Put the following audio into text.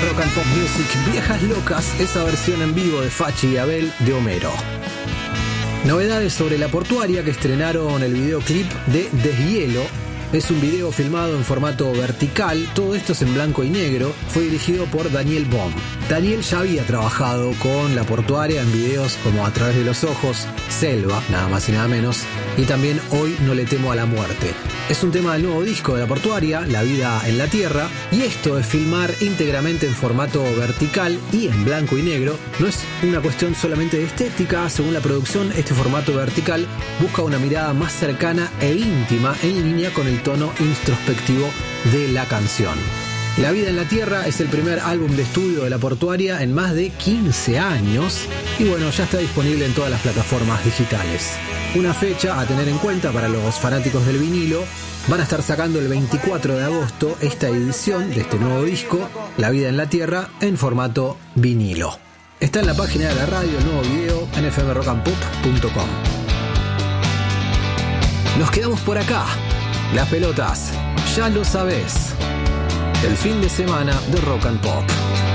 Rock and Pop Music, Viejas Locas, esa versión en vivo de Fachi y Abel de Homero. Novedades sobre La Portuaria, que estrenaron el videoclip de Deshielo. Es un video filmado en formato vertical, todo esto es en blanco y negro, fue dirigido por Daniel Bohm. Daniel ya había trabajado con La Portuaria en videos como A través de los ojos, Selva, nada más y nada menos, y también Hoy no le temo a la muerte. Es un tema del nuevo disco de La Portuaria, La vida en la tierra, y esto de filmar íntegramente en formato vertical y en blanco y negro no es una cuestión solamente de estética. Según la producción, este formato vertical busca una mirada más cercana e íntima en línea con el tono introspectivo de la canción. La vida en la tierra es el primer álbum de estudio de La Portuaria en más de 15 años y bueno, ya está disponible en todas las plataformas digitales. Una fecha a tener en cuenta para los fanáticos del vinilo: van a estar sacando el 24 de agosto esta edición de este nuevo disco, La vida en la tierra, en formato vinilo. Está en la página de la radio el nuevo video en fmrockandpop.com. Nos quedamos por acá. Las pelotas, ya lo sabés. El fin de semana de Rock and Pop.